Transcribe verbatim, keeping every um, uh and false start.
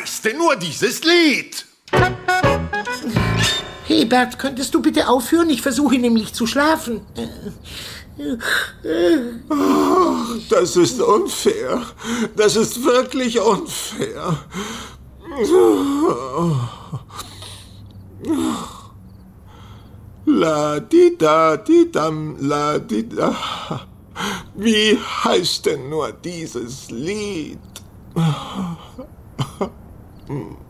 heißt denn nur dieses Lied? Hey Bert, könntest du bitte aufhören? Ich versuche nämlich zu schlafen. Oh, das ist unfair. Das ist wirklich unfair. La di da di dam, la di da. Wie heißt denn nur dieses Lied? Hm.